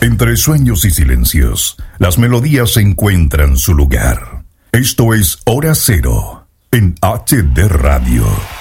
Entre sueños y silencios, las melodías encuentran su lugar. Esto es Hora Cero en HD Radio.